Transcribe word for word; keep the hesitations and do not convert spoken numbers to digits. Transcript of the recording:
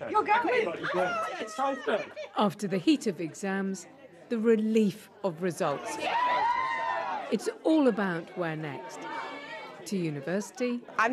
You're going. After the heat of exams, the relief of results. It's all about where next. To university. I'm